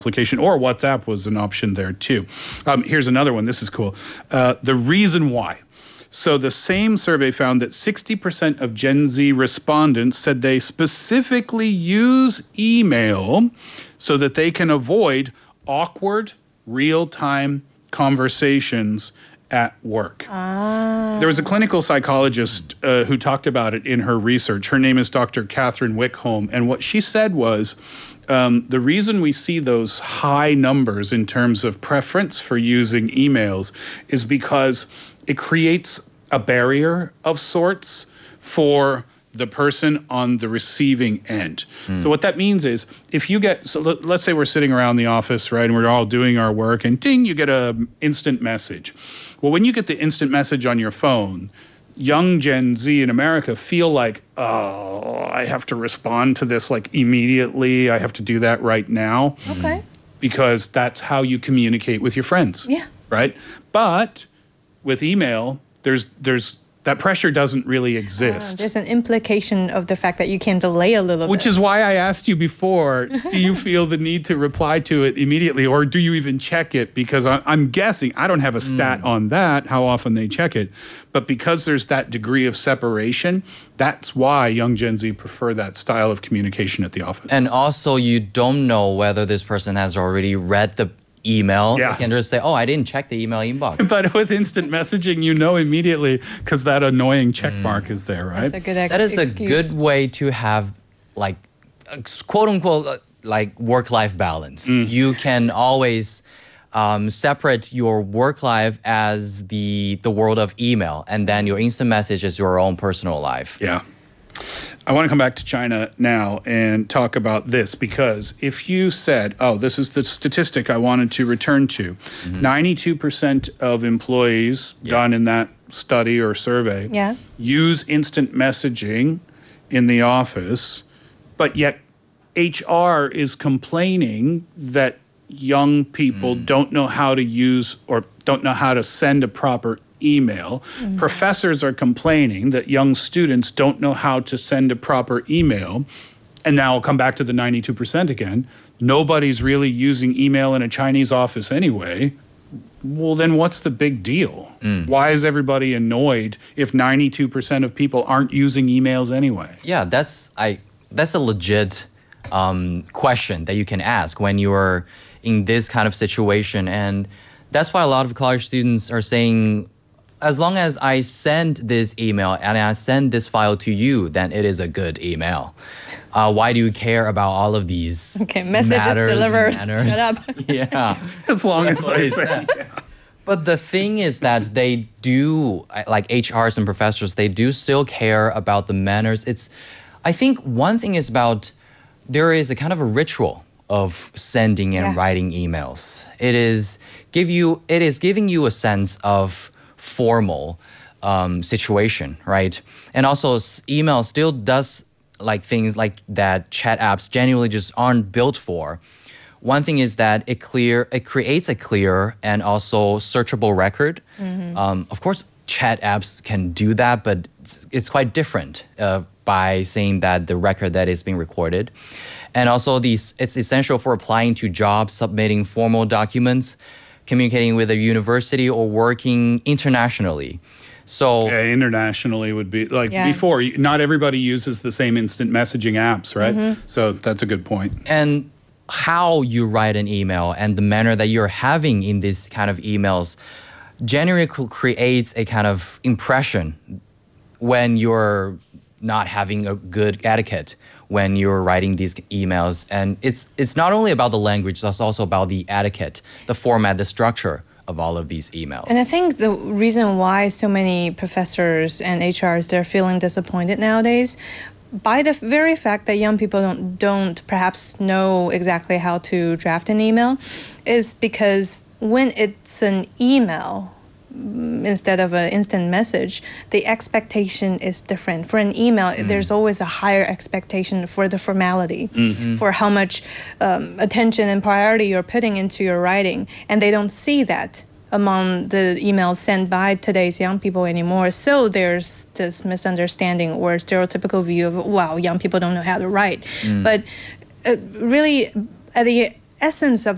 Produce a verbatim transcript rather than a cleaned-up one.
application, or WhatsApp was an option there too. Um, here's another one. This is cool. Uh, the reason why. So the same survey found that sixty percent of Gen Z respondents said they specifically use email so that they can avoid awkward, real-time conversations at work. Ah. There was a clinical psychologist uh, who talked about it in her research. Her name is Doctor Catherine Wickholm, and what she said was, Um, the reason we see those high numbers in terms of preference for using emails is because it creates a barrier of sorts for the person on the receiving end. Mm. So what that means is if you get, so let, let's say we're sitting around the office, right, and we're all doing our work, and ding, you get an instant message. Well, when you get the instant message on your phone, young Gen Z in America feel like, oh, I have to respond to this like immediately. I have to do that right now. Okay. Because that's how you communicate with your friends. Yeah. Right? But with email, there's there's that pressure doesn't really exist. Uh, there's an implication of the fact that you can delay a little Which bit. is why I asked you before, do you feel the need to reply to it immediately, or do you even check it? Because I, I'm guessing, I don't have a stat mm. on that, how often they check it, but because there's that degree of separation, that's why young Gen Z prefer that style of communication at the office. And also, you don't know whether this person has already read the email. Yeah. You can just say, oh, I didn't check the email inbox. But with instant messaging, you know immediately because that annoying check mark mm. is there, right? That's a good ex- That is excuse. a good way to have like quote unquote uh, like work-life balance. Mm. You can always um, separate your work life as the the world of email, and then your instant message is your own personal life. Yeah. I want to come back to China now and talk about this, because if you said, oh, this is the statistic I wanted to return to, mm-hmm. ninety-two percent of employees yeah. done in that study or survey yeah. use instant messaging in the office, but yet H R is complaining that young people mm. don't know how to use or don't know how to send a proper email. Mm-hmm. Professors are complaining that young students don't know how to send a proper email. And now I'll come back to the ninety-two percent again. Nobody's really using email in a Chinese office anyway. Well, then what's the big deal? Mm. Why is everybody annoyed if ninety-two percent of people aren't using emails anyway? Yeah, that's I. That's a legit um, question that you can ask when you're in this kind of situation. And that's why a lot of college students are saying, as long as I send this email and I send this file to you, then it is a good email. Uh, why do you care about all of these Okay, message is delivered. Manners? Shut up. Yeah. As long That's as what I he say. said. But the thing is that they do, like H Rs and professors, they do still care about the manners. It's, I think one thing is about, there is a kind of a ritual of sending and Yeah. writing emails. It is give you, it is giving you a sense of formal um, situation, right? And also s- email still does like things like that chat apps genuinely just aren't built for. One thing is that it clear it creates a clear and also searchable record. Mm-hmm. Um, of course, chat apps can do that, but it's, it's quite different uh, by saying that the record that is being recorded. And also, these it's essential for applying to jobs, submitting formal documents, communicating with a university, or working internationally. So Yeah, internationally would be like Yeah. before. Not everybody uses the same instant messaging apps, right? Mm-hmm. So that's a good point. and how you write an email and the manner that you're having in these kind of emails generally cr- creates a kind of impression when you're not having a good etiquette when you're writing these emails. And it's it's not only about the language, it's also about the etiquette, the format, the structure of all of these emails. And I think the reason why so many professors and H Rs, they're feeling disappointed nowadays, by the very fact that young people don't, don't perhaps know exactly how to draft an email, is because when it's an email mm, instead of an instant message, the expectation is different. For an email, there's always a higher expectation for the formality, for how much um, attention and priority you're putting into your writing, and they don't see that among the emails sent by today's young people anymore. So there's this misunderstanding or stereotypical view of, wow, young people don't know how to write. But uh, really, at the essence of